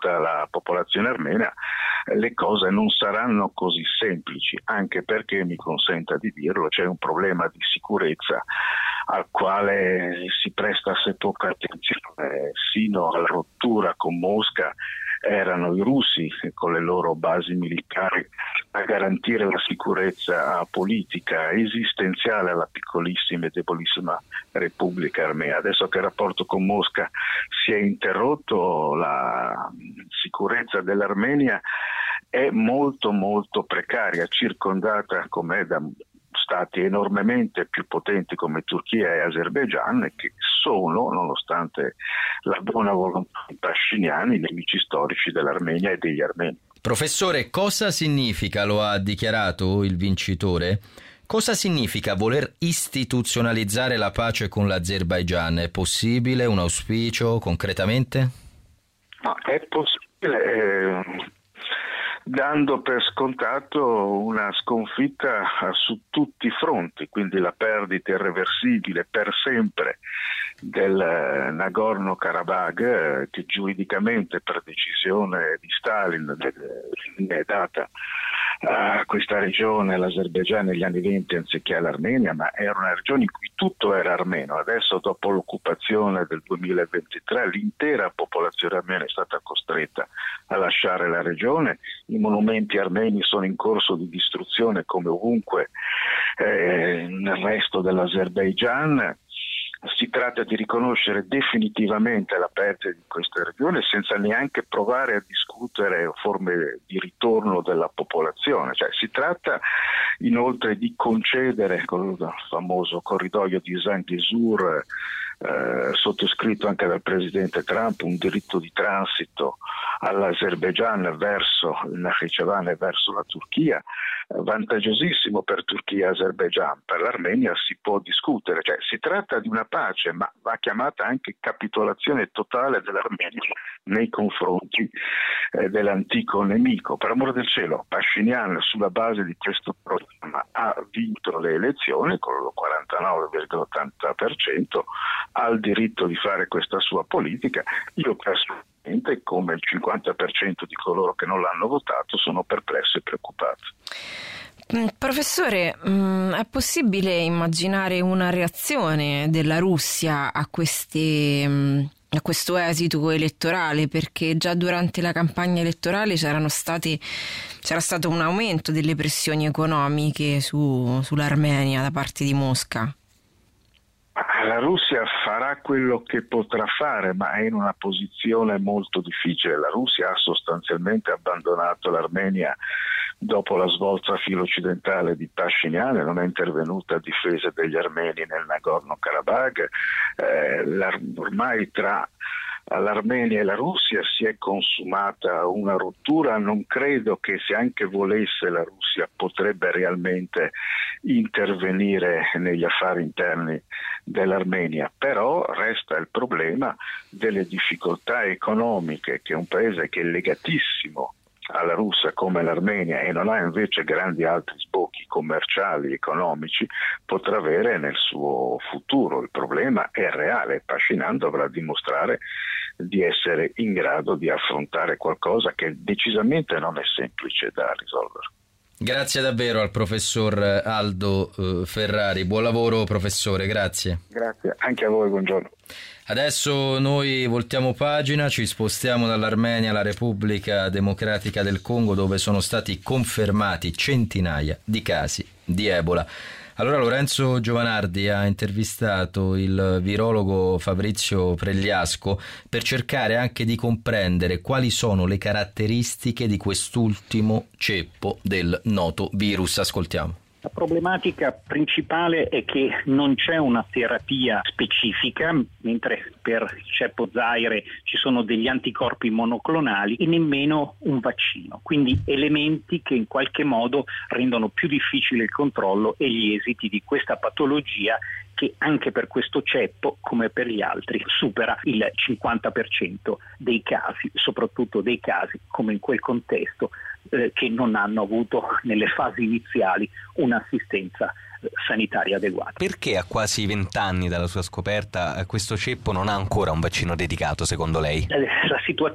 tutta la popolazione armena, le cose non saranno così semplici, anche perché, mi consenta di dirlo, c'è un problema di sicurezza al quale si presta assai poca attenzione. Sino alla rottura con Mosca erano i russi con le loro basi militari a garantire la sicurezza politica esistenziale alla piccolissima e debolissima Repubblica Armena. Adesso che il rapporto con Mosca si è interrotto, la sicurezza dell'Armenia è molto molto precaria, circondata com'è da stati enormemente più potenti come Turchia e Azerbaigian, che sono, nonostante la buona volontà di Pasciniani, nemici storici dell'Armenia e degli armeni. Professore, cosa significa, lo ha dichiarato il vincitore, cosa significa voler istituzionalizzare la pace con l'Azerbaigian? È possibile, un auspicio concretamente? No, è possibile, dando per scontato una sconfitta su tutti i fronti, quindi la perdita irreversibile per sempre del Nagorno-Karabakh, che giuridicamente per decisione di Stalin è data a questa regione, all'Azerbaigian negli anni 20 anziché all'Armenia, ma era una regione in cui tutto era armeno. Adesso, dopo l'occupazione del 2023, l'intera popolazione armena è stata costretta a lasciare la regione. I monumenti armeni sono in corso di distruzione come ovunque nel resto dell'Azerbaigian. Si tratta di riconoscere definitivamente la perdita di questa regione senza neanche provare a discutere forme di ritorno della popolazione. Cioè, si tratta inoltre di concedere con il famoso corridoio di Zangezur, sottoscritto anche dal presidente Trump, un diritto di transito all'Azerbaigian verso il Nakhchivan e verso la Turchia, vantaggiosissimo per Turchia e Azerbaigian. Per l'Armenia si può discutere, cioè si tratta di una pace, ma va chiamata anche capitolazione totale dell'Armenia nei confronti dell'antico nemico. Per amor del cielo, Pascinian, sulla base di questo programma, ha vinto le elezioni con il 49,80%, ha il diritto di fare questa sua politica. Io personalmente, come il 50% di coloro che non l'hanno votato, sono perplesso e preoccupato. Professore, è possibile immaginare una reazione della Russia a questo esito elettorale? Perché già durante la campagna elettorale c'era stato un aumento delle pressioni economiche sull'Armenia da parte di Mosca. La Russia farà quello che potrà fare, ma è in una posizione molto difficile. La Russia ha sostanzialmente abbandonato l'Armenia dopo la svolta filo-occidentale di Pascinian, non è intervenuta a difesa degli armeni nel Nagorno-Karabakh. Ormai tra l'Armenia e la Russia si è consumata una rottura. Non credo che, se anche volesse, la Russia potrebbe realmente intervenire negli affari interni dell'Armenia, però resta il problema delle difficoltà economiche che un paese che è legatissimo alla Russia come l'Armenia e non ha invece grandi altri sbocchi commerciali, economici, potrà avere nel suo futuro. Il problema è reale. Pascinian dovrà dimostrare di essere in grado di affrontare qualcosa che decisamente non è semplice da risolvere. Grazie davvero al professor Aldo Ferrari. Buon lavoro, professore, grazie. Grazie, anche a voi, buongiorno. Adesso noi voltiamo pagina, ci spostiamo dall'Armenia alla Repubblica Democratica del Congo, dove sono stati confermati centinaia di casi di Ebola. Allora Lorenzo Giovanardi ha intervistato il virologo Fabrizio Pregliasco per cercare anche di comprendere quali sono le caratteristiche di quest'ultimo ceppo del noto virus. Ascoltiamo. La problematica principale è che non c'è una terapia specifica, mentre per il ceppo Zaire ci sono degli anticorpi monoclonali e nemmeno un vaccino, quindi elementi che in qualche modo rendono più difficile il controllo e gli esiti di questa patologia, che anche per questo ceppo, come per gli altri, supera il 50% dei casi, soprattutto dei casi, come in quel contesto, che non hanno avuto nelle fasi iniziali un'assistenza sanitaria adeguata. Perché a quasi 20 anni dalla sua scoperta questo ceppo non ha ancora un vaccino dedicato, secondo lei? La situazione